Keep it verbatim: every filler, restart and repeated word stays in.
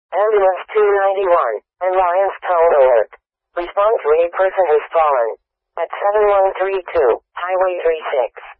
Ambulance two ninety-one, and Lions Tone Alert. Respond to a person who's fallen. At seven one three two, Highway three six.